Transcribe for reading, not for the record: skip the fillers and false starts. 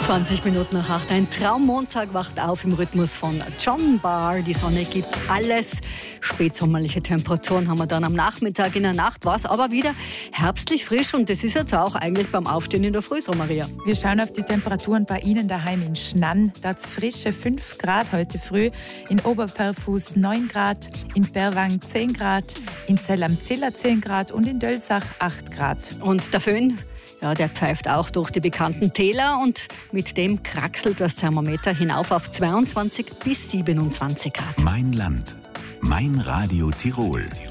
20 Minuten nach 8. Ein Traummontag wacht auf im Rhythmus von John Barr. Die Sonne gibt alles. Spätsommerliche Temperaturen haben wir dann am Nachmittag. In der Nacht war es aber wieder herbstlich frisch. Und das ist jetzt auch eigentlich beim Aufstehen in der Früh so, Maria. Wir schauen auf die Temperaturen bei Ihnen daheim in Schnann. Da hat es frische 5 Grad heute früh. In Oberperfuß 9 Grad. In Berwang 10 Grad. In Zell am Ziller 10 Grad. Und in Dölsach 8 Grad. Und der Föhn? Ja, der pfeift auch durch die bekannten Täler und mit dem kraxelt das Thermometer hinauf auf 22 bis 27 Grad. Mein Land, mein Radio Tirol.